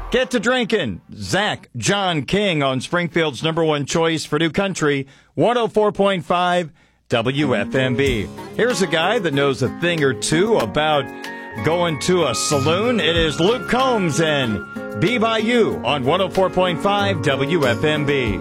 Get to drinking. Zach John King on Springfield's number one choice for New Country, 104.5 WFMB. Here's a guy that knows a thing or two about going to a saloon. It is Luke Combs and Be By You on 104.5 WFMB.